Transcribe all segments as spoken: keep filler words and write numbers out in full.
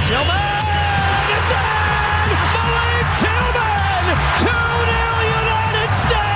Tillman! It's in! Malik Tillman! two nil United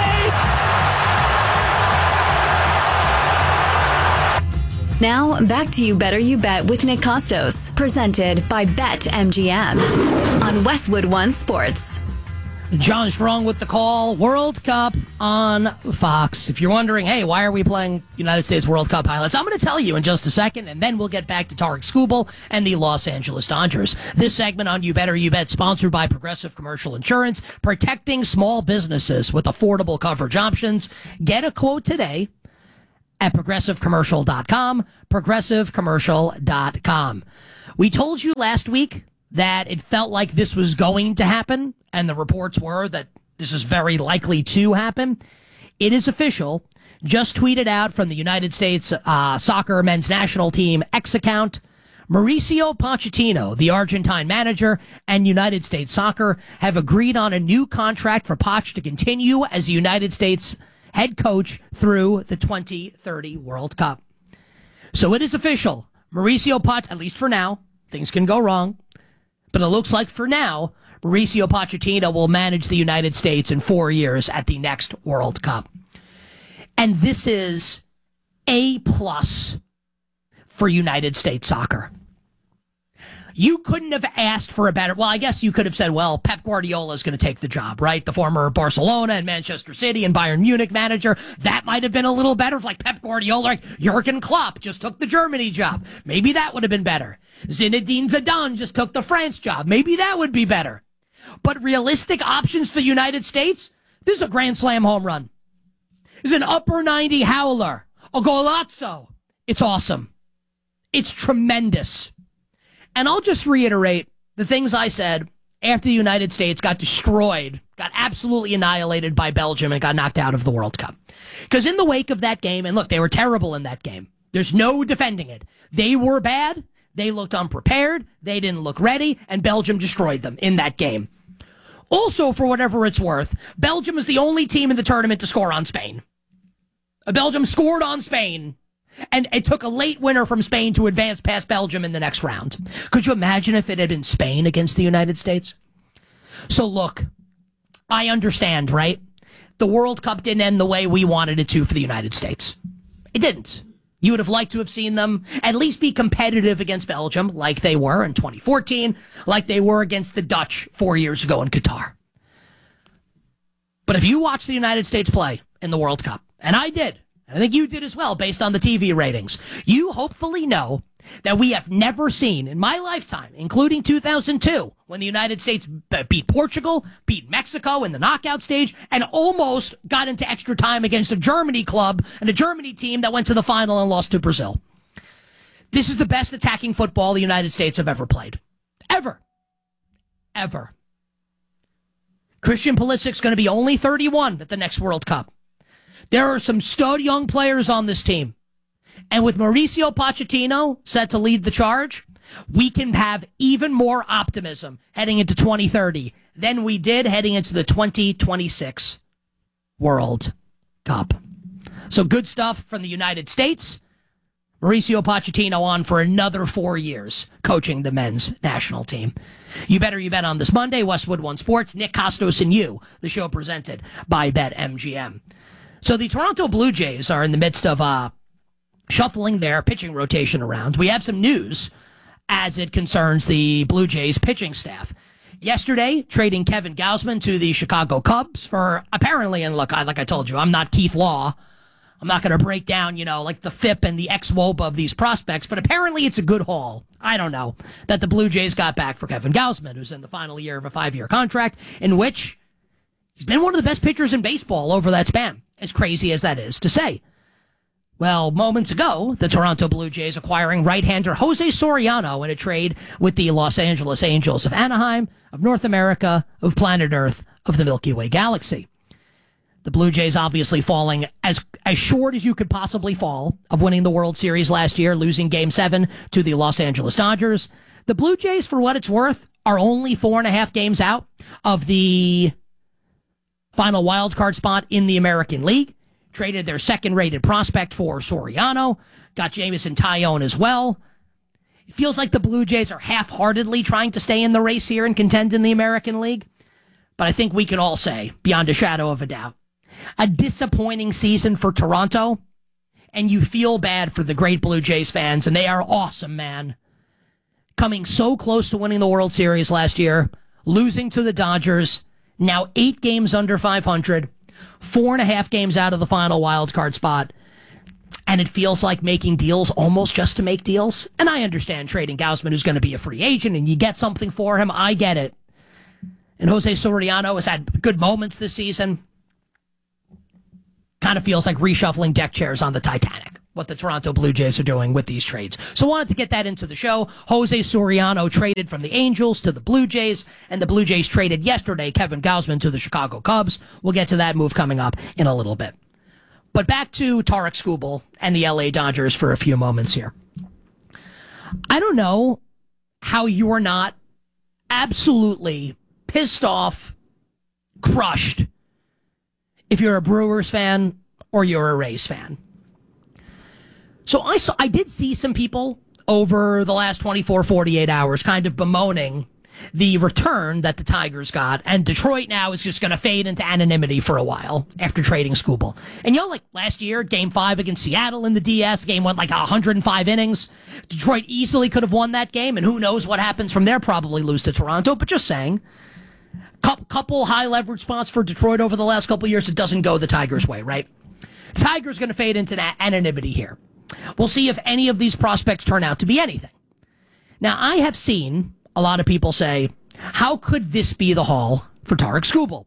States! Now, back to You Better You Bet with Nick Costos, presented by BetMGM on Westwood One Sports. John Strong with the call. World Cup on Fox. If you're wondering, hey, why are we playing United States World Cup highlights? I'm going to tell you in just a second, and then we'll get back to Tarek Skubal and the Los Angeles Dodgers. This segment on You Better You Bet, sponsored by Progressive Commercial Insurance, protecting small businesses with affordable coverage options. Get a quote today at progressive commercial dot com, progressive commercial dot com. We told you last week that it felt like this was going to happen, and the reports were that this is very likely to happen. It is official. Just tweeted out from the United States uh, soccer men's national team X account. Mauricio Pochettino, the Argentine manager, and United States Soccer have agreed on a new contract for Poch to continue as the United States head coach through the twenty thirty World Cup. So it is official. Mauricio Poch, at least for now, things can go wrong, but it looks like for now, Mauricio Pochettino will manage the United States in four years at the next World Cup. And this is A plus for United States soccer. You couldn't have asked for a better, well, I guess you could have said, well, Pep Guardiola is going to take the job, right? The former Barcelona and Manchester City and Bayern Munich manager. That might have been a little better if, like, Pep Guardiola, like Jurgen Klopp just took the Germany job. Maybe that would have been better. Zinedine Zidane just took the France job. Maybe that would be better. But realistic options for the United States? This is a Grand Slam home run. This is an upper ninety howler. A golazzo. It's awesome. It's tremendous. And I'll just reiterate the things I said after the United States got destroyed, got absolutely annihilated by Belgium and got knocked out of the World Cup. Because in the wake of that game, and look, they were terrible in that game. There's no defending it. They were bad. They looked unprepared. They didn't look ready. And Belgium destroyed them in that game. Also, for whatever it's worth, Belgium is the only team in the tournament to score on Spain. Belgium scored on Spain. And it took a late winner from Spain to advance past Belgium in the next round. Could you imagine if it had been Spain against the United States? So look, I understand, right? The World Cup didn't end the way we wanted it to for the United States. It didn't. You would have liked to have seen them at least be competitive against Belgium, like they were in twenty fourteen, like they were against the Dutch four years ago in Qatar. But if you watch the United States play in the World Cup, and I did, I think you did as well, based on the T V ratings, you hopefully know that we have never seen in my lifetime, including two thousand two, when the United States beat Portugal, beat Mexico in the knockout stage, and almost got into extra time against a Germany club and a Germany team that went to the final and lost to Brazil. This is the best attacking football the United States have ever played. Ever. Ever. Christian Pulisic's going to be only thirty-one at the next World Cup. There are some stud young players on this team. And with Mauricio Pochettino set to lead the charge, we can have even more optimism heading into twenty thirty than we did heading into the twenty twenty-six World Cup. So good stuff from the United States. Mauricio Pochettino on for another four years coaching the men's national team. You better you bet on this Monday, Westwood One Sports, Nick Costos and you, the show presented by BetMGM. So the Toronto Blue Jays are in the midst of uh, shuffling their pitching rotation around. We have some news as it concerns the Blue Jays pitching staff. Yesterday, trading Kevin Gausman to the Chicago Cubs for apparently, and look, I, like I told you, I'm not Keith Law. I'm not going to break down, you know, like the F I P and the ex-W O B A of these prospects, but apparently it's a good haul. I don't know, that the Blue Jays got back for Kevin Gausman, who's in the final year of a five-year contract, in which he's been one of the best pitchers in baseball over that span. As crazy as that is to say. Well, moments ago, the Toronto Blue Jays acquiring right-hander Jose Soriano in a trade with the Los Angeles Angels of Anaheim, of North America, of planet Earth, of the Milky Way galaxy. The Blue Jays obviously falling as as short as you could possibly fall of winning the World Series last year, losing Game seven to the Los Angeles Dodgers. The Blue Jays, for what it's worth, are only four and a half games out of the final wild card spot in the American League. Traded their second-rated prospect for Soriano. Got Jameson Taillon as well. It feels like the Blue Jays are half-heartedly trying to stay in the race here and contend in the American League. But I think we can all say, beyond a shadow of a doubt, a disappointing season for Toronto, and you feel bad for the great Blue Jays fans, and they are awesome, man. Coming so close to winning the World Series last year, losing to the Dodgers, now eight games under five hundred, four and a half games out of the final wild card spot, and it feels like making deals almost just to make deals. And I understand trading Gausman, who's going to be a free agent, and you get something for him. I get it. And Jose Soriano has had good moments this season. Kind of feels like reshuffling deck chairs on the Titanic, what the Toronto Blue Jays are doing with these trades. So wanted to get that into the show. Jose Soriano traded from the Angels to the Blue Jays, and the Blue Jays traded yesterday Kevin Gausman to the Chicago Cubs. We'll get to that move coming up in a little bit. But back to Tarik Skubal and the L A Dodgers for a few moments here. I don't know how you're not absolutely pissed off, crushed, if you're a Brewers fan or you're a Rays fan. So I saw, I did see some people over the last twenty-four, forty-eight hours kind of bemoaning the return that the Tigers got, and Detroit now is just going to fade into anonymity for a while after trading Skubal. And you know, like last year, game five against Seattle in the D S, game went like one hundred five innings. Detroit easily could have won that game, and who knows what happens from there, probably lose to Toronto, but just saying. Couple high leverage spots for Detroit over the last couple of years. It doesn't go the Tigers' way, right? Tigers going to fade into anonymity here. We'll see if any of these prospects turn out to be anything. Now, I have seen a lot of people say, how could this be the haul for Tarik Skubal?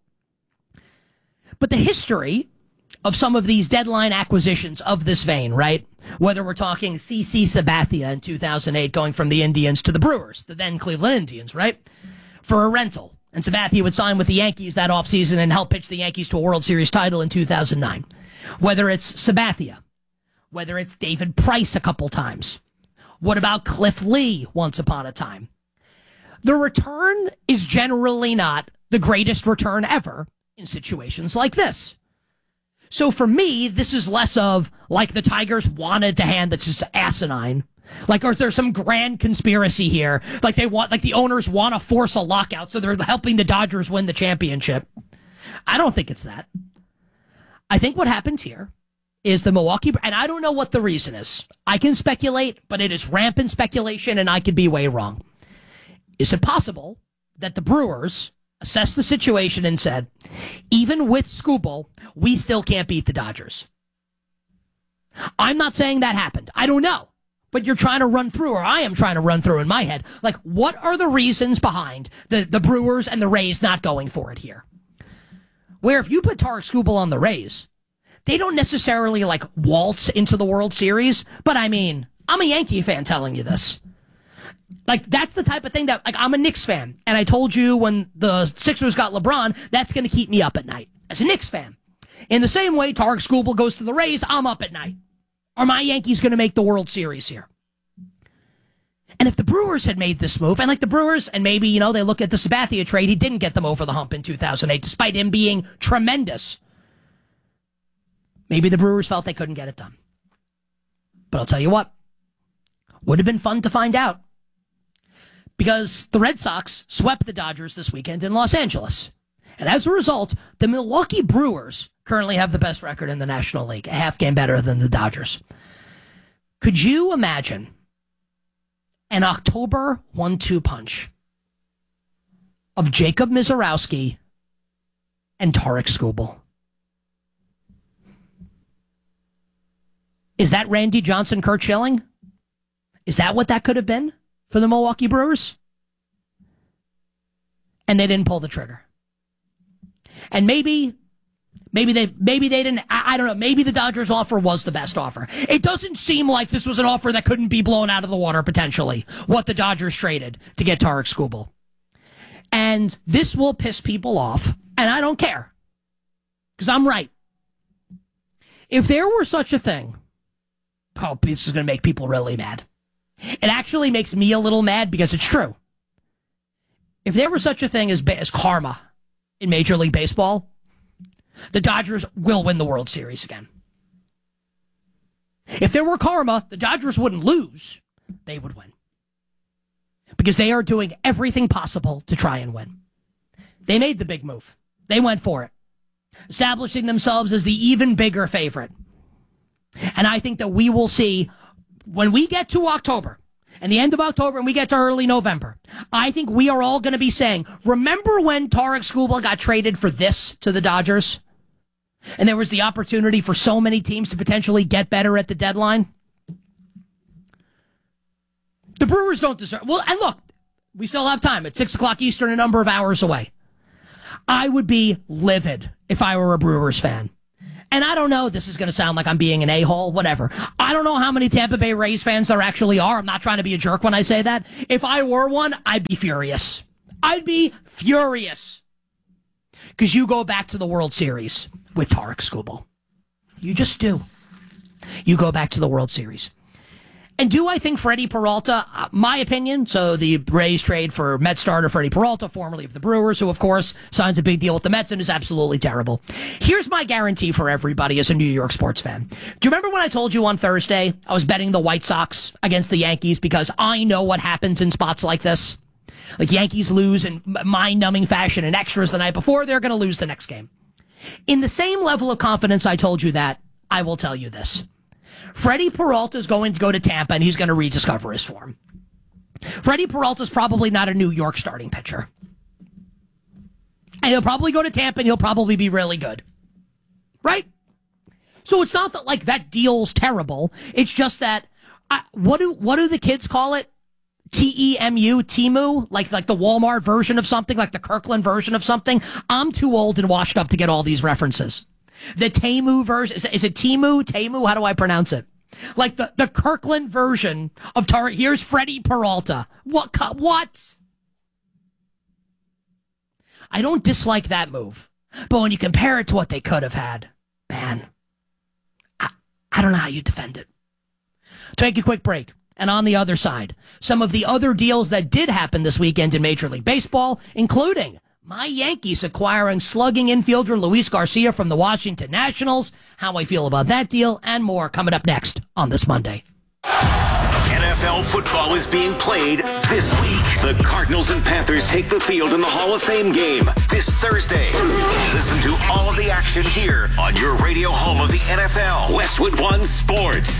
But the history of some of these deadline acquisitions of this vein, right? Whether we're talking C C Sabathia in two thousand eight going from the Indians to the Brewers, the then Cleveland Indians, right? For a rental. And Sabathia would sign with the Yankees that offseason and help pitch the Yankees to a World Series title in two thousand nine. Whether it's Sabathia, whether it's David Price a couple times. What about Cliff Lee once upon a time? The return is generally not the greatest return ever in situations like this. So for me, this is less of like the Tigers wanted to hand that's just asinine. Like, or is there some grand conspiracy here? Like they want, like the owners want to force a lockout, so they're helping the Dodgers win the championship. I don't think it's that. I think what happens here is the Milwaukee, and I don't know what the reason is. I can speculate, but it is rampant speculation, and I could be way wrong. Is it possible that the Brewers assessed the situation and said, even with Skubal, we still can't beat the Dodgers? I'm not saying that happened. I don't know. But you're trying to run through, or I am trying to run through in my head, like, what are the reasons behind the, the Brewers and the Rays not going for it here? Where if you put Tarik Skubal on the Rays, they don't necessarily, like, waltz into the World Series, but I mean, I'm a Yankee fan telling you this. Like, that's the type of thing that, like, I'm a Knicks fan, and I told you when the Sixers got LeBron, that's going to keep me up at night as a Knicks fan. In the same way Tarik Skubal goes to the Rays, I'm up at night. Are my Yankees going to make the World Series here? And if the Brewers had made this move, and like the Brewers, and maybe, you know, they look at the Sabathia trade, he didn't get them over the hump in two thousand eight, despite him being tremendous. Maybe the Brewers felt they couldn't get it done. But I'll tell you what, would have been fun to find out. Because the Red Sox swept the Dodgers this weekend in Los Angeles. And as a result, the Milwaukee Brewers currently have the best record in the National League, a half game better than the Dodgers. Could you imagine an October one two punch of Jacob Misiorowski and Tarik Skubal? Is that Randy Johnson, Curt Schilling? Is that what that could have been for the Milwaukee Brewers? And they didn't pull the trigger. And maybe, maybe they, maybe they didn't, I, I don't know, maybe the Dodgers offer was the best offer. It doesn't seem like this was an offer that couldn't be blown out of the water, potentially, what the Dodgers traded to get Tarik Skubal. And this will piss people off, and I don't care, because I'm right. If there were such a thing, oh, this is going to make people really mad. It actually makes me a little mad because it's true. If there were such a thing as, as karma in Major League Baseball, the Dodgers will win the World Series again. If there were karma, the Dodgers wouldn't lose. They would win. because they are doing everything possible to try and win. They made the big move. They went for it, establishing themselves as the even bigger favorite. And I think that we will see, when we get to October, and the end of October, and we get to early November, I think we are all going to be saying, remember when Tarik Skubal got traded for this to the Dodgers? And there was the opportunity for so many teams to potentially get better at the deadline? The Brewers don't deserve... Well, and look, we still have time. It's six o'clock Eastern, a number of hours away. I would be livid if I were a Brewers fan. And I don't know, this is going to sound like I'm being an a-hole, whatever. I don't know how many Tampa Bay Rays fans there actually are. I'm not trying to be a jerk when I say that. If I were one, I'd be furious. I'd be furious. Because you go back to the World Series with Tarik Skubal. You just do. You go back to the World Series. And do I think Freddie Peralta, uh, my opinion, so the Rays trade for Met starter Freddie Peralta, formerly of the Brewers, who, of course, signs a big deal with the Mets and is absolutely terrible. Here's my guarantee for everybody as a New York sports fan. Do you remember when I told you on Thursday I was betting the White Sox against the Yankees because I know what happens in spots like this? Like, Yankees lose in mind-numbing fashion and extras the night before, they're going to lose the next game. In the same level of confidence I told you that, I will tell you this. Freddie Peralta is going to go to Tampa, and he's going to rediscover his form. Freddie Peralta is probably not a New York starting pitcher. And he'll probably go to Tampa, and he'll probably be really good. Right? So it's not that, like, that deal's terrible. It's just that, I, what do what do the kids call it? T E M U, Temu? Like, like the Walmart version of something, like the Kirkland version of something? I'm too old and washed up to get all these references. The Temu version, is it, is it Temu? Temu? How do I pronounce it? Like the, the Kirkland version of Tarik. Here's Freddie Peralta. What? What? I don't dislike that move. But when you compare it to what they could have had, man, I, I don't know how you defend it. Take a quick break. And on the other side, some of the other deals that did happen this weekend in Major League Baseball, including my Yankees acquiring slugging infielder Luis Garcia from the Washington Nationals, how I feel about that deal, and more coming up next on this Monday. N F L football is being played this week. The Cardinals and Panthers take the field in the Hall of Fame game this Thursday. Listen to all of the action here on your radio home of the N F L, Westwood One Sports.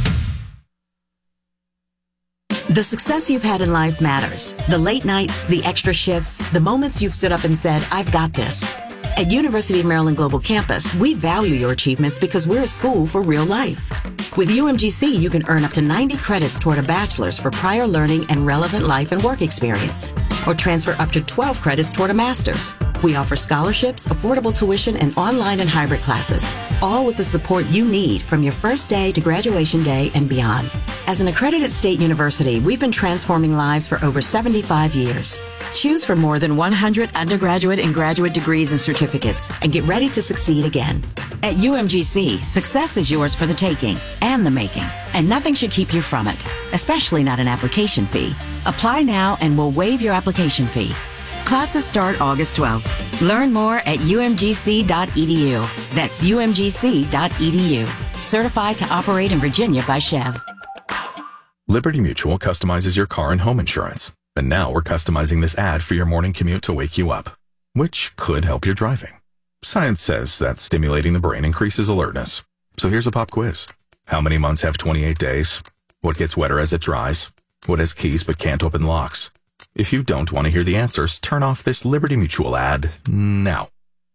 The success you've had in life matters. The late nights, the extra shifts, the moments you've stood up and said, I've got this. At University of Maryland Global Campus, we value your achievements because we're a school for real life. With U M G C, you can earn up to ninety credits toward a bachelor's for prior learning and relevant life and work experience, or transfer up to twelve credits toward a master's. We offer scholarships, affordable tuition, and online and hybrid classes, all with the support you need from your first day to graduation day and beyond. As an accredited state university, we've been transforming lives for over seventy-five years. Choose from more than one hundred undergraduate and graduate degrees and certificates and get ready to succeed again. At U M G C, success is yours for the taking and the making, and nothing should keep you from it, especially not an application fee. Apply now and we'll waive your application fee. Classes start August twelfth. Learn more at U M G C dot E D U. That's U M G C dot E D U. Certified to operate in Virginia by Chev. Liberty Mutual customizes your car and home insurance. And now we're customizing this ad for your morning commute to wake you up, which could help your driving. Science says that stimulating the brain increases alertness. So here's a pop quiz. How many months have twenty-eight days? What gets wetter as it dries? What has keys but can't open locks? If you don't want to hear the answers, turn off this Liberty Mutual ad now.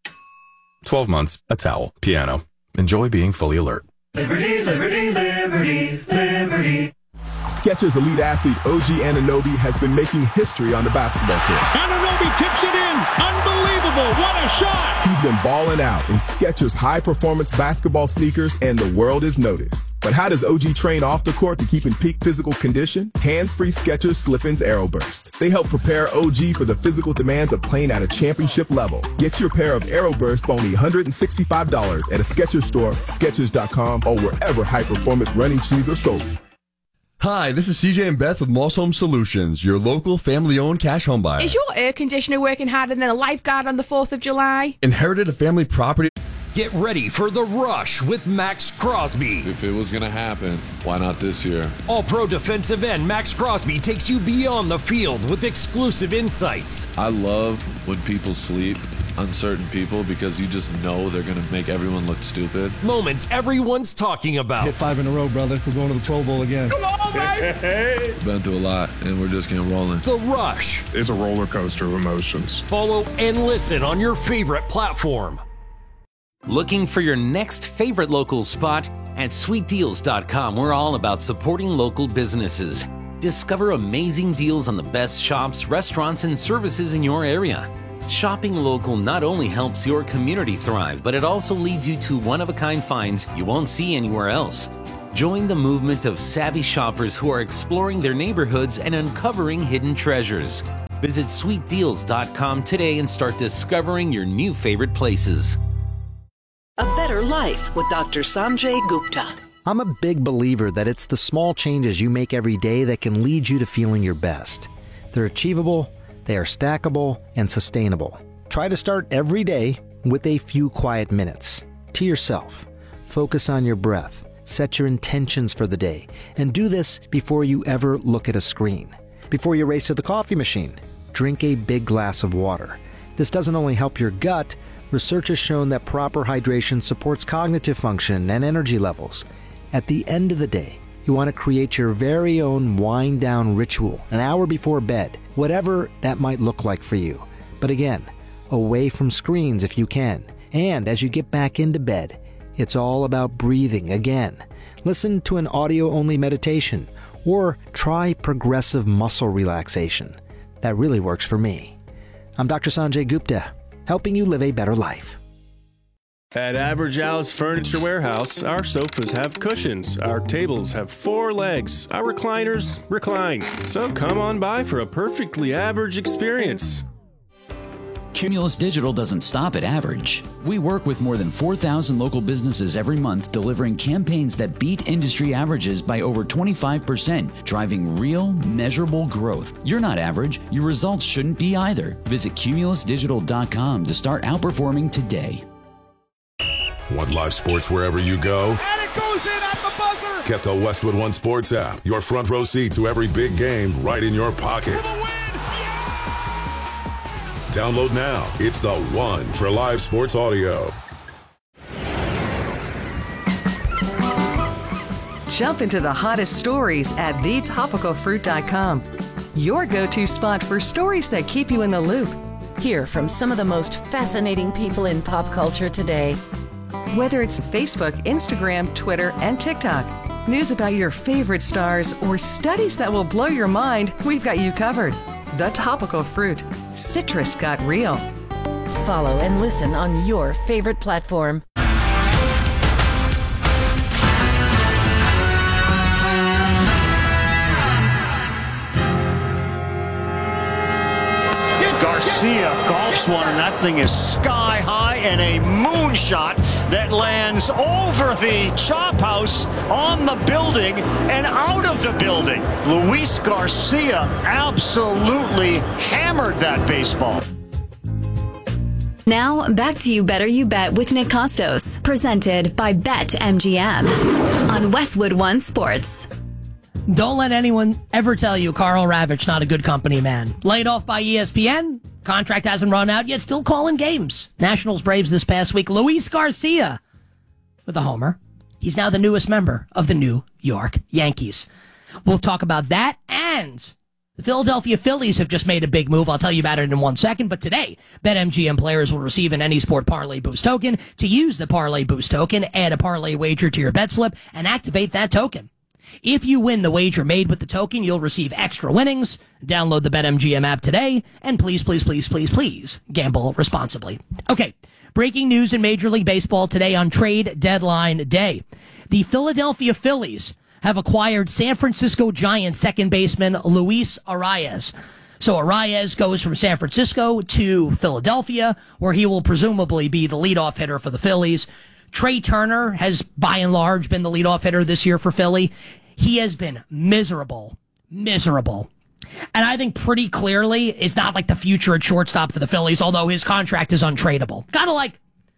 twelve months, a towel, piano. Enjoy being fully alert. Liberty, liberty, liberty, liberty. Skechers elite athlete O G Anunoby has been making history on the basketball court. Anunoby tips it in. Unbelievable. What a shot. He's been balling out in Skechers high-performance basketball sneakers, and the world is noticed. But how does O G train off the court to keep in peak physical condition? Hands-free Skechers Slip-ins Aeroburst. They help prepare O G for the physical demands of playing at a championship level. Get your pair of Aeroburst for only one hundred sixty-five dollars at a Skechers store, Skechers dot com, or wherever high-performance running shoes are sold. Hi, this is C J and Beth with Moss Home Solutions, your local family-owned cash home buyer. Is your air conditioner working harder than a lifeguard on the fourth of July? Inherited a family property. Get ready for The Rush with Max Crosby. If it was going to happen, why not this year? All-Pro defensive end Max Crosby takes you beyond the field with exclusive insights. I love when people sleep on certain people because you just know they're going to make everyone look stupid. Moments everyone's talking about. Hit five in a row, brother. We're going to the Pro Bowl again. Come on, baby! Been through a lot, and we're just getting rolling. The Rush. It's a roller coaster of emotions. Follow and listen on your favorite platform. Looking for your next favorite local spot? At sweet deals dot com, we're all about supporting local businesses. Discover amazing deals on the best shops, restaurants, and services in your area. Shopping local not only helps your community thrive, but it also leads you to one-of-a-kind finds you won't see anywhere else. Join the movement of savvy shoppers who are exploring their neighborhoods and uncovering hidden treasures. Visit sweet deals dot com today and start discovering your new favorite places. A Better Life with Doctor Sanjay Gupta. I'm a big believer that it's the small changes you make every day that can lead you to feeling your best. They're achievable, they are stackable, and sustainable. Try to start every day with a few quiet minutes. To yourself. Focus on your breath. Set your intentions for the day. And do this before you ever look at a screen. Before you race to the coffee machine, drink a big glass of water. This doesn't only help your gut. Research has shown that proper hydration supports cognitive function and energy levels. At the end of the day, you want to create your very own wind-down ritual an hour before bed, whatever that might look like for you. But again, away from screens if you can. And as you get back into bed, it's all about breathing again. Listen to an audio-only meditation or try progressive muscle relaxation. That really works for me. I'm Doctor Sanjay Gupta, helping you live a better life. At Average Al's Furniture Warehouse, our sofas have cushions, our tables have four legs, our recliners recline. So come on by for a perfectly average experience. Cumulus Digital doesn't stop at average. We work with more than four thousand local businesses every month, delivering campaigns that beat industry averages by over twenty-five percent, driving real, measurable growth. You're not average. Your results shouldn't be either. Visit cumulus digital dot com to start outperforming today. Want live sports wherever you go? And it goes in at the buzzer! Get the Westwood One Sports app. Your front row seat to every big game right in your pocket. Download now. It's the one for live sports audio. Jump into the hottest stories at the topical fruit dot com. Your go-to spot for stories that keep you in the loop. Hear from some of the most fascinating people in pop culture today. Whether it's Facebook, Instagram, Twitter, and TikTok, news about your favorite stars, or studies that will blow your mind, we've got you covered. The Topical Fruit. Citrus got real. Follow and listen on your favorite platform. Garcia golfs one, and that thing is sky high, and a moonshot that lands over the chop house, on the building, and out of the building. Luis Garcia absolutely hammered that baseball. Now, back to You Better You Bet with Nick Costos, presented by BetMGM on Westwood One Sports. Don't let anyone ever tell you Carl Ravitch not a good company man. Laid off by E S P N, contract hasn't run out yet, still calling games. Nationals Braves this past week. Luis Garcia with a homer. He's now the newest member of the New York Yankees. We'll talk about that, and the Philadelphia Phillies have just made a big move. I'll tell you about it in one second. But today, BetMGM players will receive an AnySport Parlay Boost token. To use the Parlay Boost token, add a parlay wager to your bet slip and activate that token. If you win the wager made with the token, you'll receive extra winnings. Download the BetMGM app today, and please, please, please, please, please gamble responsibly. Okay, breaking news in Major League Baseball today on trade deadline day. The Philadelphia Phillies have acquired San Francisco Giants second baseman Luis Arraez. So Arraez goes from San Francisco to Philadelphia, where he will presumably be the leadoff hitter for the Phillies. Trey Turner has, by and large, been the leadoff hitter this year for Philly. He has been miserable, miserable. And I think pretty clearly is not like the future at shortstop for the Phillies, although his contract is untradeable. Kind of like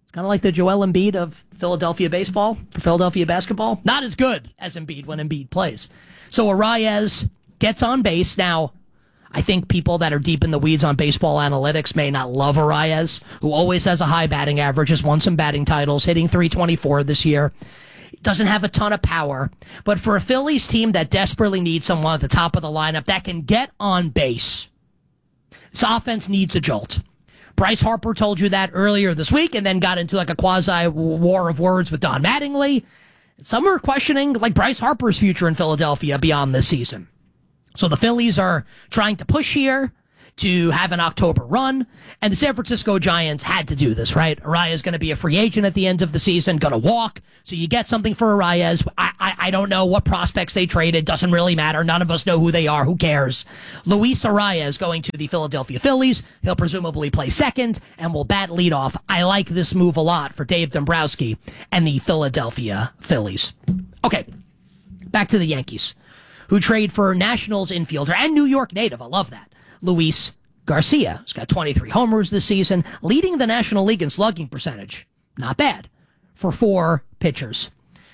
Kind of like the Joel Embiid of Philadelphia baseball for Philadelphia basketball. Not as good as Embiid when Embiid plays. So Arraez gets on base. Now, I think people that are deep in the weeds on baseball analytics may not love Arraez, who always has a high batting average, has won some batting titles, hitting three twenty-four this year. Doesn't have a ton of power. But for a Phillies team that desperately needs someone at the top of the lineup that can get on base, this offense needs a jolt. Bryce Harper told you that earlier this week and then got into like a quasi war of words with Don Mattingly. Some are questioning like Bryce Harper's future in Philadelphia beyond this season. So the Phillies are trying to push here to have an October run, and the San Francisco Giants had to do this, right? Arraez is going to be a free agent at the end of the season, going to walk, so you get something for Arraez. I, I, I don't know what prospects they traded. Doesn't really matter. None of us know who they are. Who cares? Luis Arraez going to the Philadelphia Phillies. He'll presumably play second and will bat leadoff. I like this move a lot for Dave Dombrowski and the Philadelphia Phillies. Okay, back to the Yankees, who trade for Nationals infielder and New York native. I love that. Luis Garcia. He's got twenty-three homers this season, leading the National League in slugging percentage. Not bad for four pitchers.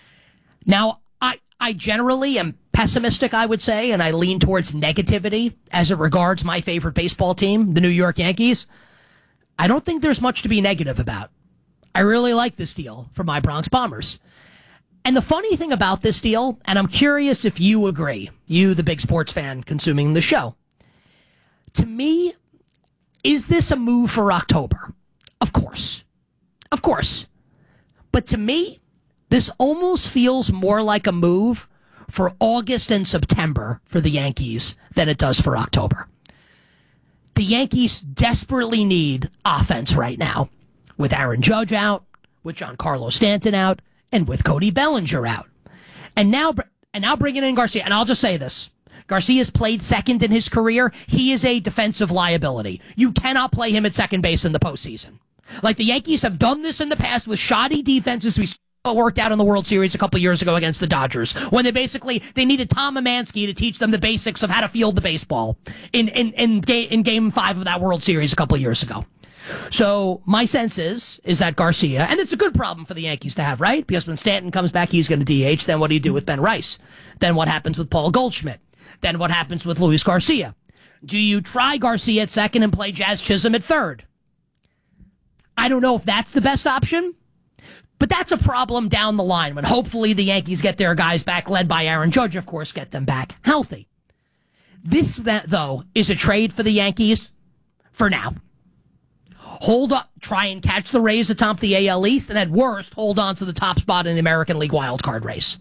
Now, I, I generally am pessimistic, I would say, and I lean towards negativity as it regards my favorite baseball team, the New York Yankees. I don't think there's much to be negative about. I really like this deal for my Bronx Bombers. And the funny thing about this deal, and I'm curious if you agree, you, the big sports fan consuming the show, to me, is this a move for October? Of course. Of course. But to me, this almost feels more like a move for August and September for the Yankees than it does for October. The Yankees desperately need offense right now, with Aaron Judge out, with Giancarlo Stanton out, and with Cody Bellinger out. And now, and now bringing in Garcia, and I'll just say this. Garcia's played second in his career. He is a defensive liability. You cannot play him at second base in the postseason. Like the Yankees have done this in the past with shoddy defenses we worked out in the World Series a couple years ago against the Dodgers, when they basically they needed Tom Emanski to teach them the basics of how to field the baseball in in in, ga- in Game Five of that World Series a couple years ago. So my sense is is that Garcia, and it's a good problem for the Yankees to have, right? Because when Stanton comes back, he's going to D H. Then what do you do with Ben Rice? Then what happens with Paul Goldschmidt? Then what happens with Luis Garcia? Do you try Garcia at second and play Jazz Chisholm at third? I don't know if that's the best option, but that's a problem down the line when hopefully the Yankees get their guys back, led by Aaron Judge, of course, get them back healthy. This, that, though, is a trade for the Yankees for now. Hold up, try and catch the Rays atop the A L East, and at worst, hold on to the top spot in the American League wildcard race.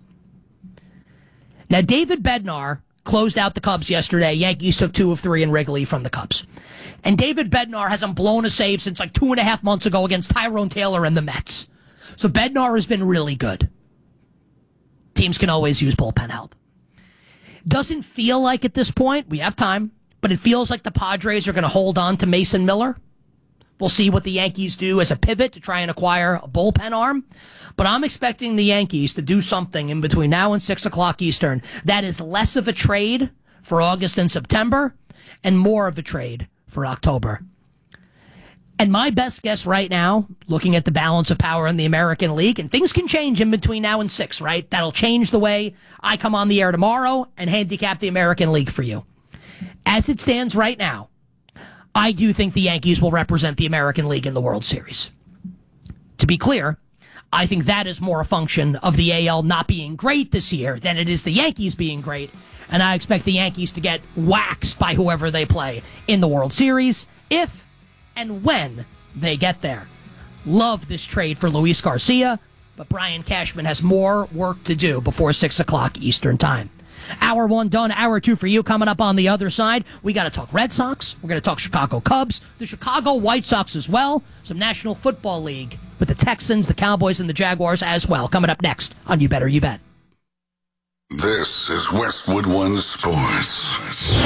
Now, David Bednar closed out the Cubs yesterday. Yankees took two of three in Wrigley from the Cubs. And David Bednar hasn't blown a save since like two and a half months ago against Tyrone Taylor and the Mets. So Bednar has been really good. Teams can always use bullpen help. Doesn't feel like at this point, we have time, but it feels like the Padres are going to hold on to Mason Miller. We'll see what the Yankees do as a pivot to try and acquire a bullpen arm. But I'm expecting the Yankees to do something in between now and six o'clock Eastern that is less of a trade for August and September and more of a trade for October. And my best guess right now, looking at the balance of power in the American League, and things can change in between now and six, right? That'll change the way I come on the air tomorrow and handicap the American League for you. As it stands right now, I do think the Yankees will represent the American League in the World Series. To be clear, I think that is more a function of the A L not being great this year than it is the Yankees being great, and I expect the Yankees to get waxed by whoever they play in the World Series, if and when they get there. Love this trade for Luis Garcia, but Brian Cashman has more work to do before six o'clock Eastern Time. Hour one done, hour two for you. Coming up on the other side, we got to talk Red Sox. We're going to talk Chicago Cubs, the Chicago White Sox as well, some National Football League with the Texans, the Cowboys, and the Jaguars as well. Coming up next on You Better You Bet. This is Westwood One Sports.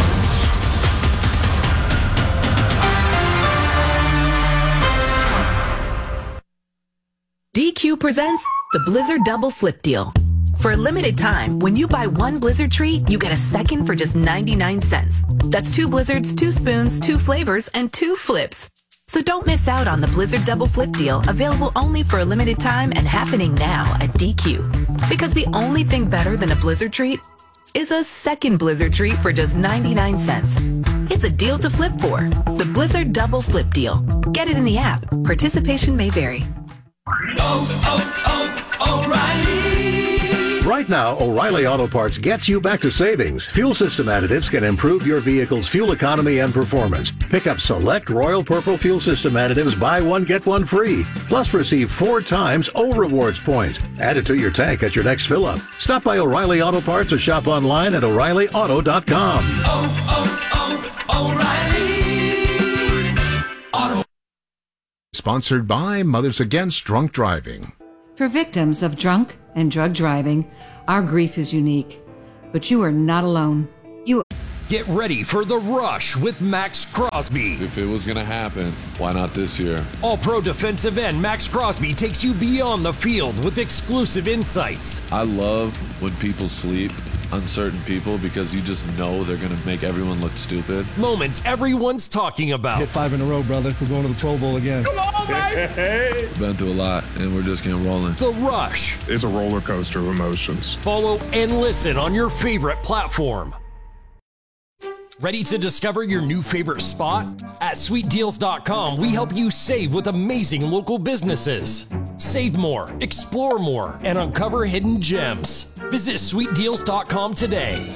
D Q presents the Blizzard Double Flip Deal. For a limited time, when you buy one Blizzard treat, you get a second for just ninety-nine cents. That's two Blizzards, two spoons, two flavors, and two flips. So don't miss out on the Blizzard Double Flip deal, available only for a limited time and happening now at D Q. Because the only thing better than a Blizzard treat is a second Blizzard treat for just ninety-nine cents. It's a deal to flip for. The Blizzard Double Flip deal. Get it in the app. Participation may vary. Oh, oh, oh, O'Reilly! Right now, O'Reilly Auto Parts gets you back to savings. Fuel system additives can improve your vehicle's fuel economy and performance. Pick up select Royal Purple fuel system additives, buy one, get one free. Plus receive four times O Rewards points. Add it to your tank at your next fill-up. Stop by O'Reilly Auto Parts or shop online at O'Reilly Auto dot com. Oh, oh, oh, O'Reilly Auto. Sponsored by Mothers Against Drunk Driving. For victims of drunk and drug driving, our grief is unique. But you are not alone. You Get ready for The Rush with Max Crosby. If it was going to happen, why not this year? All-pro defensive end Max Crosby takes you beyond the field with exclusive insights. I love when people sleep, uncertain people, because you just know they're going to make everyone look stupid. Moments everyone's talking about. Hit five in a row, brother. We're going to the Pro Bowl again. Come on, baby! Been through a lot, and we're just getting rolling. The Rush. It's a roller coaster of emotions. Follow and listen on your favorite platform. Ready to discover your new favorite spot? At sweet deals dot com, we help you save with amazing local businesses. Save more, explore more, and uncover hidden gems. Visit sweet deals dot com today.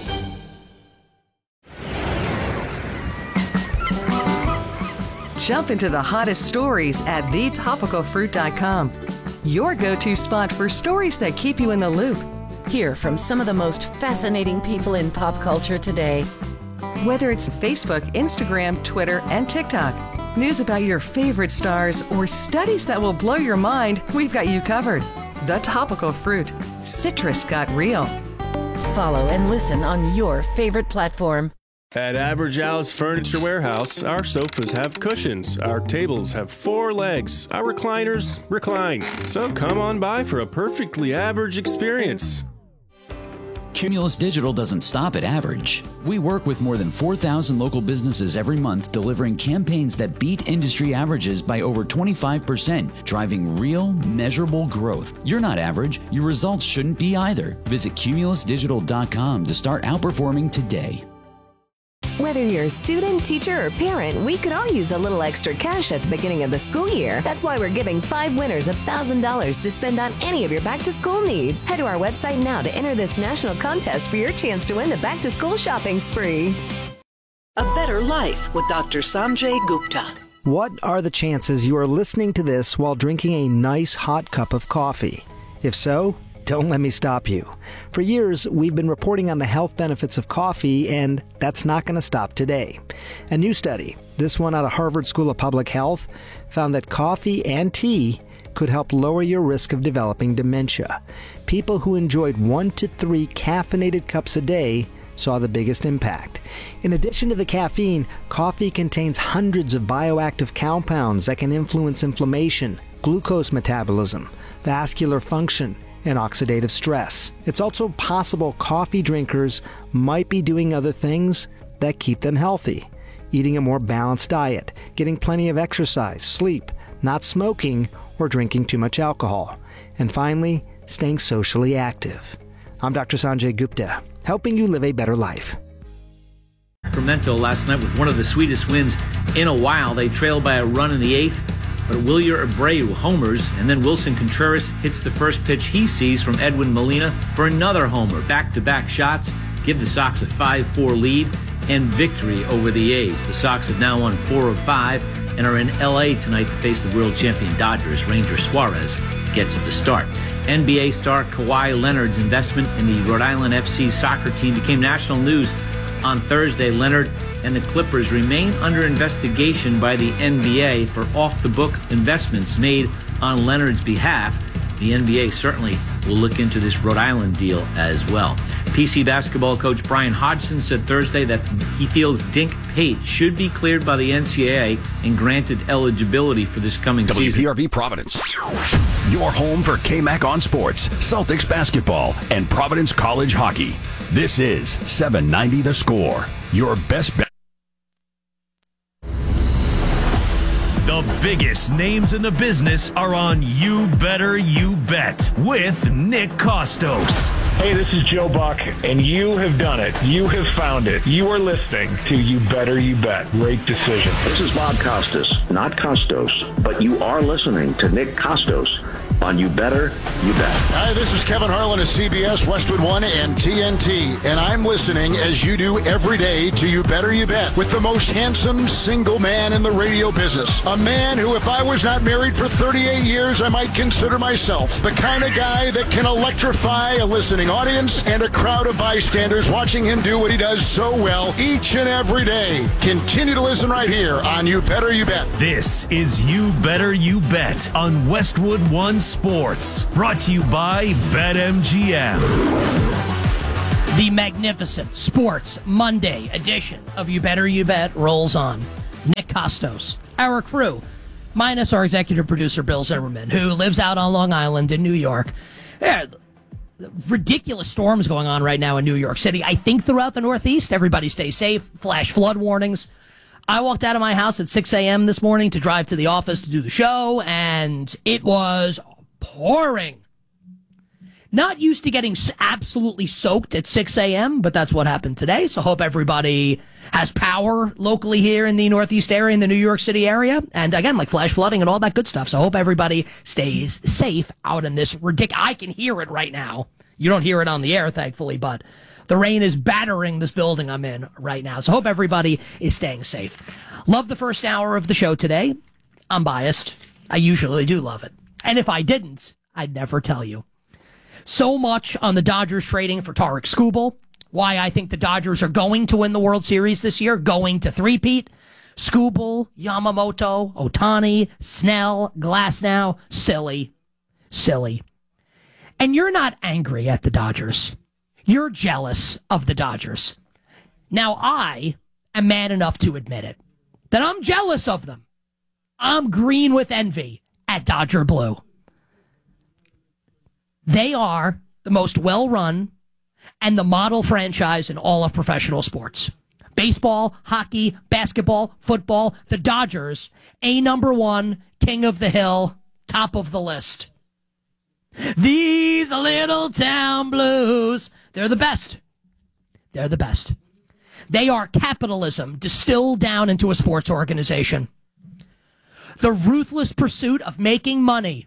Jump into the hottest stories at the topical fruit dot com. Your go-to spot for stories that keep you in the loop. Hear from some of the most fascinating people in pop culture today. Whether it's Facebook, Instagram, Twitter, and TikTok, news about your favorite stars, or studies that will blow your mind, we've got you covered. The Topical Fruit. Citrus got real. Follow and listen on your favorite platform. At Average Al's Furniture Warehouse, our sofas have cushions, our tables have four legs, our recliners recline. So come on by for a perfectly average experience. Cumulus Digital doesn't stop at average. We work with more than four thousand local businesses every month, delivering campaigns that beat industry averages by over twenty-five percent, driving real, measurable growth. You're not average. Your results shouldn't be either. Visit cumulus digital dot com to start outperforming today. Whether you're a student, teacher, or parent, we could all use a little extra cash at the beginning of the school year. That's why we're giving five winners one thousand dollars to spend on any of your back-to-school needs. Head to our website now to enter this national contest for your chance to win the back-to-school shopping spree. A Better Life with Doctor Sanjay Gupta. What are the chances you are listening to this while drinking a nice hot cup of coffee? If so, don't let me stop you. For years, we've been reporting on the health benefits of coffee, and that's not going to stop today. A new study, this one out of Harvard School of Public Health, found that coffee and tea could help lower your risk of developing dementia. People who enjoyed one to three caffeinated cups a day saw the biggest impact. In addition to the caffeine, coffee contains hundreds of bioactive compounds that can influence inflammation, glucose metabolism, vascular function, and oxidative stress. It's also possible coffee drinkers might be doing other things that keep them healthy. Eating a more balanced diet, getting plenty of exercise, sleep, not smoking, or drinking too much alcohol. And finally, staying socially active. I'm Doctor Sanjay Gupta, helping you live a better life. Sacramento last night with one of the sweetest wins in a while. They trailed by a run in the eighth. But Wilyer Abreu homers, and then Wilson Contreras hits the first pitch he sees from Edwin Molina for another homer. Back-to-back shots give the Sox a five four lead and victory over the A's. The Sox have now won four of five and are in L A tonight to face the world champion Dodgers. Ranger Suarez gets the start. N B A star Kawhi Leonard's investment in the Rhode Island F C soccer team became national news on Thursday. Leonard and the Clippers remain under investigation by the N B A for off-the-book investments made on Leonard's behalf. The N B A certainly will look into this Rhode Island deal as well. P C basketball coach Brian Hodgson said Thursday that he feels Dink Pate should be cleared by the N C double A and granted eligibility for this coming W P R V season. Providence, your home for K-Mac on Sports, Celtics basketball, and Providence College hockey. This is seven ninety The Score, your best bet. The The biggest names in the business are on You Better You Bet with Nick Costos. Hey, this is Joe Buck, and you have done it. You have found it. You are listening to You Better You Bet. Great decision. This is Bob Costas, not Costos, but you are listening to Nick Costos on You Better You Bet. Hi, this is Kevin Harlan of C B S, Westwood One, and T N T, and I'm listening as you do every day to You Better You Bet with the most handsome single man in the radio business. A man who, if I was not married for thirty-eight years, I might consider myself the kind of guy that can electrify a listening audience and a crowd of bystanders watching him do what he does so well each and every day. Continue to listen right here on You Better You Bet. This is You Better You Bet on Westwood One Sports, brought to you by BetMGM. The magnificent Sports Monday edition of You Better You Bet rolls on. Nick Costos, our crew, minus our executive producer, Bill Zimmerman, who lives out on Long Island in New York. Yeah, ridiculous storms going on right now in New York City. I think throughout the Northeast, everybody stay safe. Flash flood warnings. I walked out of my house at six a.m. this morning to drive to the office to do the show, and it was pouring. Not used to getting absolutely soaked at six a.m., but that's what happened today. So hope everybody has power locally here in the Northeast area, in the New York City area. And again, like flash flooding and all that good stuff. So hope everybody stays safe out in this ridiculous. I can hear it right now. You don't hear it on the air, thankfully, but the rain is battering this building I'm in right now. So hope everybody is staying safe. Love the first hour of the show today. I'm biased. I usually do love it. And if I didn't, I'd never tell you. So much on the Dodgers trading for Tarik Skubal. Why I think the Dodgers are going to win the World Series this year. Going to three-peat. Skubal, Yamamoto, Ohtani, Snell, Glasnow. Silly. Silly. And you're not angry at the Dodgers. You're jealous of the Dodgers. Now, I am man enough to admit it. That I'm jealous of them. I'm green with envy at Dodger Blue. They are the most well-run and the model franchise in all of professional sports. Baseball, hockey, basketball, football, the Dodgers, a number one, king of the hill, top of the list. These little town blues, they're the best. They're the best. They are capitalism distilled down into a sports organization. The ruthless pursuit of making money,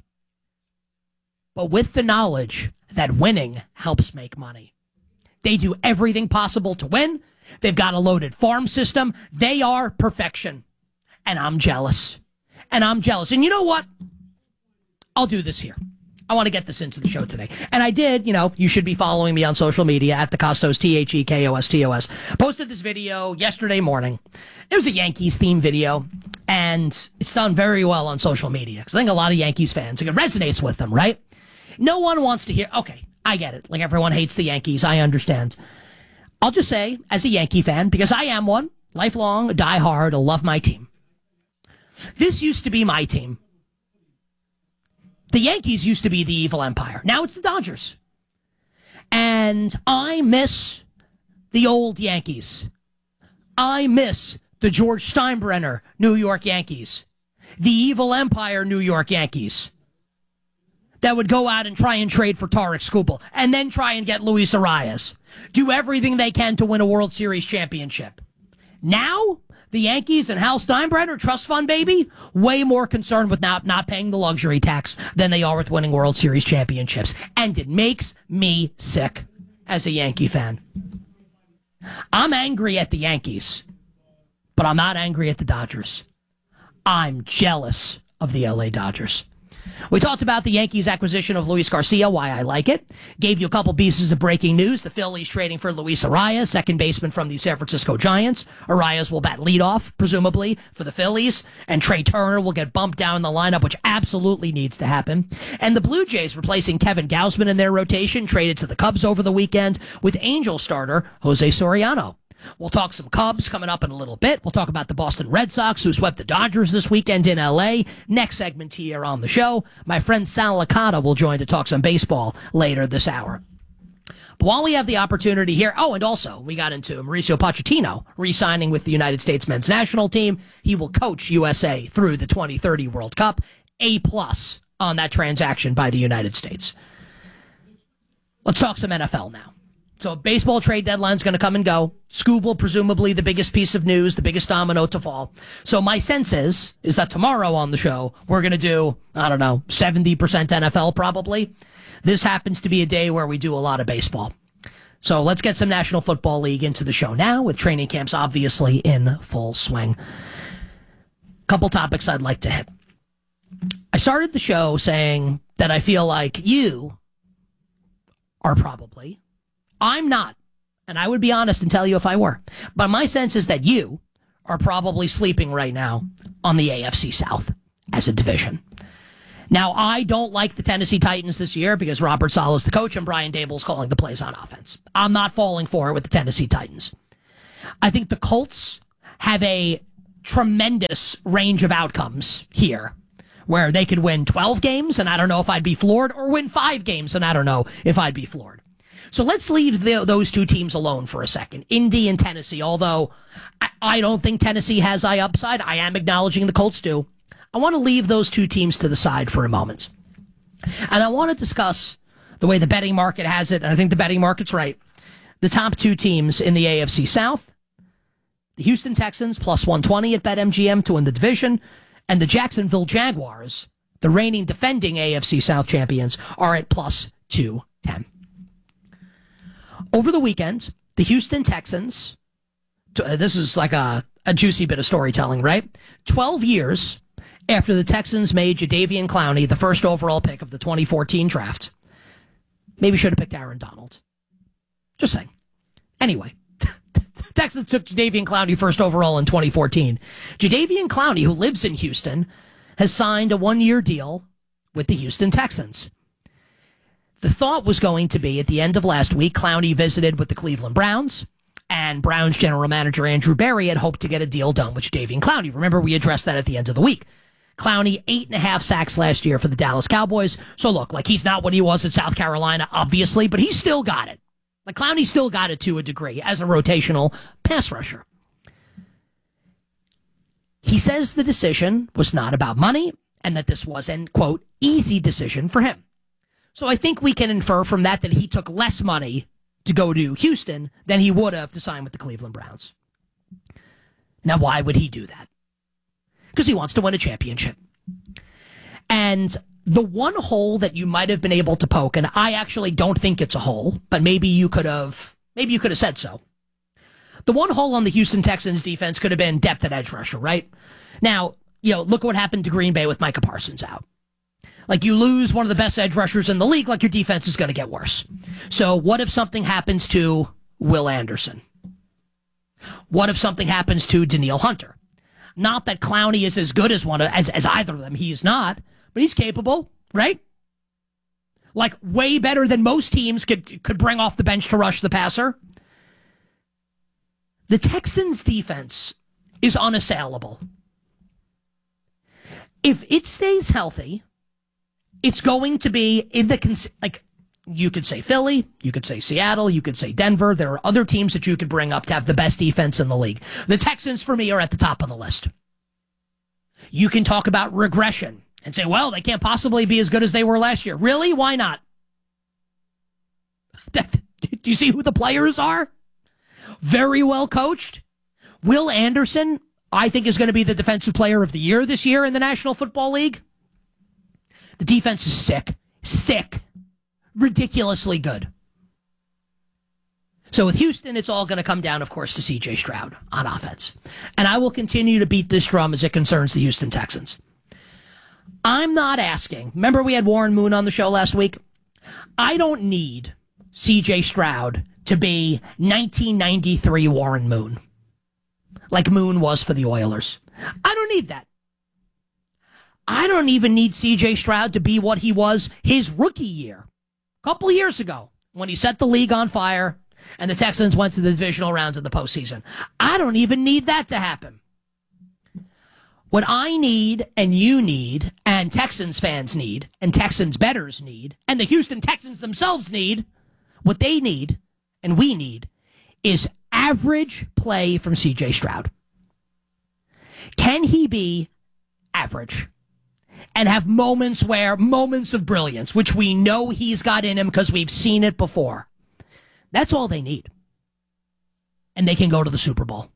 but with the knowledge that winning helps make money. They do everything possible to win. They've got a loaded farm system. They are perfection. And I'm jealous. And I'm jealous. And you know what? I'll do this here. I want to get this into the show today. And I did, you know, you should be following me on social media at the Costos, T H E K O S T O S. Posted this video yesterday morning. It was a Yankees theme video, and it's done very well on social media because I think a lot of Yankees fans, it resonates with them, right? No one wants to hear, okay, I get it. Like everyone hates the Yankees. I understand. I'll just say, as a Yankee fan, because I am one, lifelong, diehard, I love my team. This used to be my team. The Yankees used to be the evil empire. Now it's the Dodgers. And I miss the old Yankees. I miss the George Steinbrenner New York Yankees. The evil empire New York Yankees. That would go out and try and trade for Tarik Skubal. And then try and get Luis Arias. Do everything they can to win a World Series championship. Now, the Yankees and Hal Steinbrenner, trust fund baby, way more concerned with not, not paying the luxury tax than they are with winning World Series championships. And it makes me sick as a Yankee fan. I'm angry at the Yankees, but I'm not angry at the Dodgers. I'm jealous of the L A Dodgers. We talked about the Yankees' acquisition of Luis Garcia, why I like it. Gave you a couple pieces of breaking news. The Phillies trading for Luis Arias, second baseman from the San Francisco Giants. Arias will bat leadoff, presumably, for the Phillies. And Trey Turner will get bumped down in the lineup, which absolutely needs to happen. And the Blue Jays replacing Kevin Gausman in their rotation, traded to the Cubs over the weekend with Angel starter Jose Soriano. We'll talk some Cubs coming up in a little bit. We'll talk about the Boston Red Sox, who swept the Dodgers this weekend in L A. Next segment here on the show, my friend Sal Licata will join to talk some baseball later this hour. But while we have the opportunity here, oh, and also we got into Mauricio Pochettino re-signing with the United States men's national team. He will coach U S A through the twenty thirty World Cup. A plus on that transaction by the United States. Let's talk some N F L now. So baseball trade deadline is going to come and go. Scooble, presumably the biggest piece of news, the biggest domino to fall. So my sense is, is that tomorrow on the show, we're going to do, I don't know, seventy percent N F L probably. This happens to be a day where we do a lot of baseball. So let's get some National Football League into the show now, with training camps obviously in full swing. Couple topics I'd like to hit. I started the show saying that I feel like you are probably... I'm not, and I would be honest and tell you if I were. But my sense is that you are probably sleeping right now on the A F C South as a division. Now, I don't like the Tennessee Titans this year because Robert Saleh is the coach and Brian Daboll's calling the plays on offense. I'm not falling for it with the Tennessee Titans. I think the Colts have a tremendous range of outcomes here, where they could win twelve games, and I don't know if I'd be floored, or win five games, and I don't know if I'd be floored. So let's leave the, those two teams alone for a second. Indy and Tennessee, although I, I don't think Tennessee has high upside, I am acknowledging the Colts do. I want to leave those two teams to the side for a moment. And I want to discuss the way the betting market has it, and I think the betting market's right. The top two teams in the A F C South, the Houston Texans, plus one twenty at BetMGM to win the division, and the Jacksonville Jaguars, the reigning defending A F C South champions, are at plus two ten. Over the weekend, the Houston Texans, this is like a, a juicy bit of storytelling, right? twelve years after the Texans made Jadeveon Clowney the first overall pick of the twenty fourteen draft, maybe should have picked Aaron Donald. Just saying. Anyway, Texans took Jadeveon Clowney first overall in twenty fourteen. Jadeveon Clowney, who lives in Houston, has signed a one-year deal with the Houston Texans. The thought was going to be, at the end of last week, Clowney visited with the Cleveland Browns, and Browns general manager Andrew Berry had hoped to get a deal done with Jadeveon Clowney. Remember, we addressed that at the end of the week. Clowney, eight and a half sacks last year for the Dallas Cowboys. So look, like, he's not what he was at South Carolina, obviously, but he's still got it. Like, Clowney still got it to a degree as a rotational pass rusher. He says the decision was not about money and that this was an, quote, easy decision for him. So I think we can infer from that that he took less money to go to Houston than he would have to sign with the Cleveland Browns. Now, why would he do that? Because he wants to win a championship. And the one hole that you might have been able to poke, and I actually don't think it's a hole, but maybe you could have, maybe you could have said so. The one hole on the Houston Texans defense could have been depth at edge rusher, right? Now, you know, look what happened to Green Bay with Micah Parsons out. Like, you lose one of the best edge rushers in the league, like, your defense is going to get worse. So what if something happens to Will Anderson? What if something happens to Danielle Hunter? Not that Clowney is as good as one of, as, as either of them. He is not, but he's capable, right? Like, way better than most teams could could bring off the bench to rush the passer. The Texans' defense is unassailable. If it stays healthy, it's going to be in the, like, you could say Philly, you could say Seattle, you could say Denver. There are other teams that you could bring up to have the best defense in the league. The Texans, for me, are at the top of the list. You can talk about regression and say, well, they can't possibly be as good as they were last year. Really? Why not? Do you see who the players are? Very well coached. Will Anderson, I think, is going to be the defensive player of the year this year in the National Football League. The defense is sick. Sick. Ridiculously good. So with Houston, it's all going to come down, of course, to C J Stroud on offense. And I will continue to beat this drum as it concerns the Houston Texans. I'm not asking. Remember we had Warren Moon on the show last week? I don't need C J Stroud to be nineteen ninety-three Warren Moon, like Moon was for the Oilers. I don't need that. I don't even need C J Stroud to be what he was his rookie year, a couple of years ago, when he set the league on fire and the Texans went to the divisional rounds in the postseason. I don't even need that to happen. What I need, and you need, and Texans fans need, and Texans bettors need, and the Houston Texans themselves need, What they need, and we need, is average play from C J Stroud. Can he be average and have moments where, moments of brilliance, which we know he's got in him because we've seen it before? That's all they need. And they can go to the Super Bowl.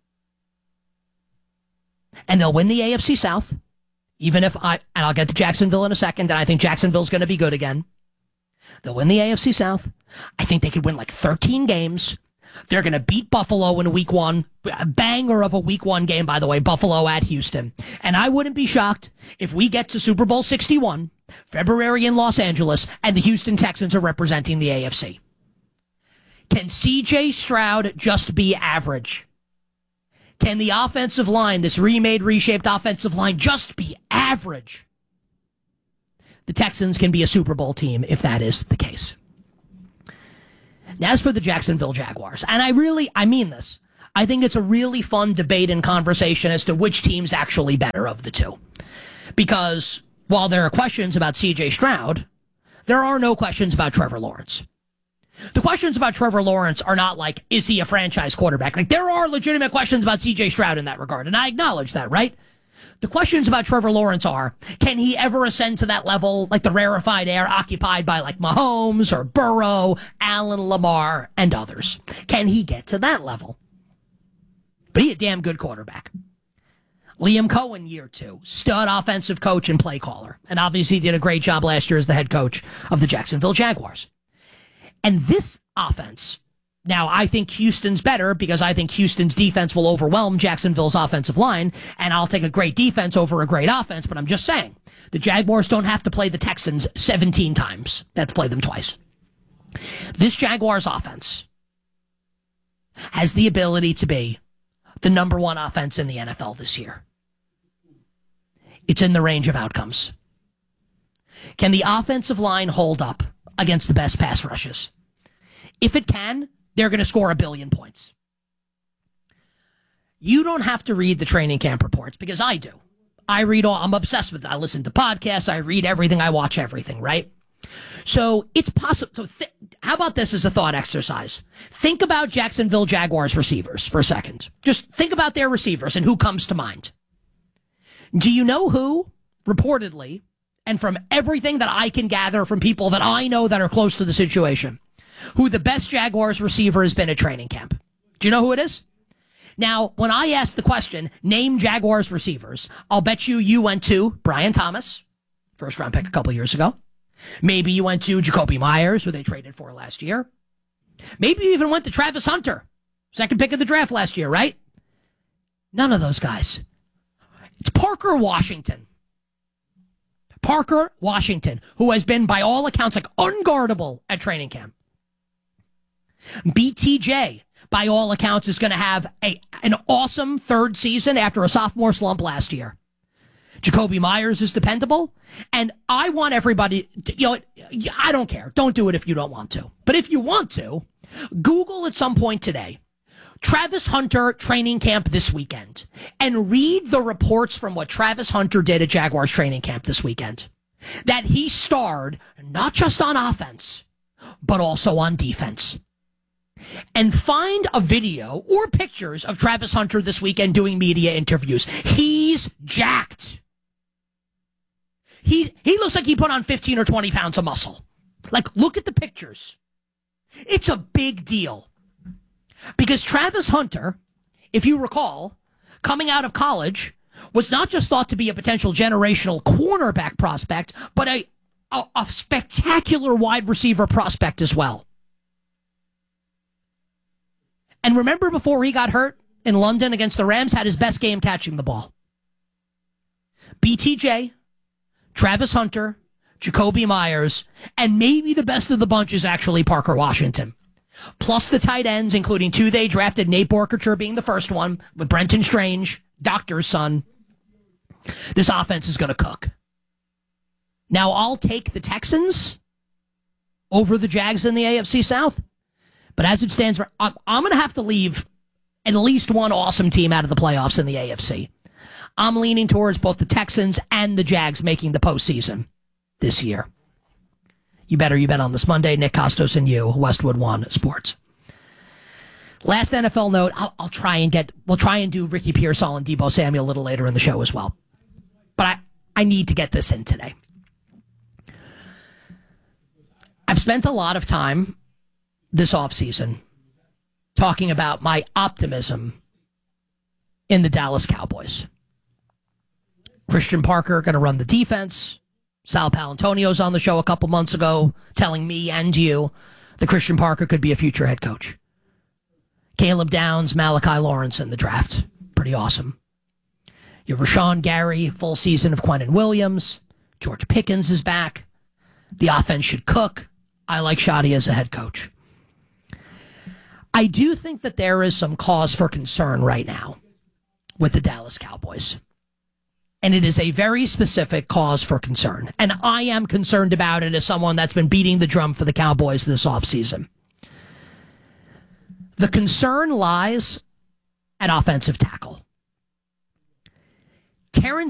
And they'll win the A F C South, even if I, and I'll get to Jacksonville in a second, and I think Jacksonville's going to be good again. They'll win the A F C South. I think they could win like thirteen games. They're going to beat Buffalo in week one. A banger of a week one game, by the way, Buffalo at Houston. And I wouldn't be shocked if we get to Super Bowl sixty-one, February in Los Angeles, and the Houston Texans are representing the A F C. Can C J Stroud just be average? Can the offensive line, this remade, reshaped offensive line, just be average? The Texans can be a Super Bowl team if that is the case. Now, as for the Jacksonville Jaguars, and I really, I mean this, I think it's a really fun debate and conversation as to which team's actually better of the two. Because while there are questions about C J Stroud, there are no questions about Trevor Lawrence. The questions about Trevor Lawrence are not like, is he a franchise quarterback? Like, there are legitimate questions about C J Stroud in that regard, and I acknowledge that, right? The questions about Trevor Lawrence are, can he ever ascend to that level, like the rarefied air occupied by like Mahomes or Burrow, Allen, Lamar, and others? Can he get to that level? But he a damn good quarterback. Liam Cohen, year two, stud offensive coach and play caller. And obviously did a great job last year as the head coach of the Jacksonville Jaguars. And this offense, now I think Houston's better because I think Houston's defense will overwhelm Jacksonville's offensive line, and I'll take a great defense over a great offense, but I'm just saying, the Jaguars don't have to play the Texans seventeen times. They have to play them twice. This Jaguars offense has the ability to be the number one offense in the N F L this year. It's in the range of outcomes. Can the offensive line hold up against the best pass rushes? If it can, they're going to score a billion points. You don't have to read the training camp reports because I do. I read all, I'm obsessed with it. I listen to podcasts. I read everything. I watch everything, right? So it's possible. So th- how about this as a thought exercise? Think about Jacksonville Jaguars receivers for a second. Just think about their receivers and who comes to mind. Do you know who, reportedly, and from everything that I can gather from people that I know that are close to the situation, who the best Jaguars receiver has been at training camp? Do you know who it is? Now, when I ask the question, name Jaguars receivers, I'll bet you you went to Brian Thomas, first round pick a couple years ago. Maybe you went to Jacoby Myers, who they traded for last year. Maybe you even went to Travis Hunter, second pick of the draft last year, right? None of those guys. It's Parker Washington. Parker Washington, who has been, by all accounts, like unguardable at training camp. B T J, by all accounts, is going to have a an awesome third season after a sophomore slump last year. Jacoby Myers is dependable, and I want everybody to, you know, I don't care. Don't do it if you don't want to. But if you want to, Google at some point today, Travis Hunter training camp this weekend, and read the reports from what Travis Hunter did at Jaguars training camp this weekend. That he starred not just on offense, but also on defense. And find a video or pictures of Travis Hunter this weekend doing media interviews. He's jacked. He he looks like he put on fifteen or twenty pounds of muscle. Like, look at the pictures. It's a big deal. Because Travis Hunter, if you recall, coming out of college, was not just thought to be a potential generational cornerback prospect, but a, a, a spectacular wide receiver prospect as well. And remember, before he got hurt in London against the Rams, had his best game catching the ball. B T J, Travis Hunter, Jacoby Myers, and maybe the best of the bunch is actually Parker Washington. Plus the tight ends, including two they drafted, Nate Borkature being the first one, with Brenton Strange, Doctor's son. This offense is going to cook. Now, I'll take the Texans over the Jags in the A F C South. But as it stands, I'm, I'm going to have to leave at least one awesome team out of the playoffs in the A F C. I'm leaning towards both the Texans and the Jags making the postseason this year. You Better You Bet on this Monday. Nick Costos and you, Westwood One Sports. Last N F L note, I'll, I'll try and get, we'll try and do Ricky Pearsall and Deebo Samuel a little later in the show as well. But I, I need to get this in today. I've spent a lot of time this offseason talking about my optimism in the Dallas Cowboys. Christian Parker going to run the defense. Sal Palantonio's on the show a couple months ago telling me and you that Christian Parker could be a future head coach. Caleb Downs, Malachi Lawrence in the draft. Pretty awesome. You have Rashawn Gary, full season of Quentin Williams. George Pickens is back. The offense should cook. I like Shadi as a head coach. I do think that there is some cause for concern right now with the Dallas Cowboys. And it is a very specific cause for concern. And I am concerned about it as someone that's been beating the drum for the Cowboys this offseason. The concern lies at offensive tackle. Terrence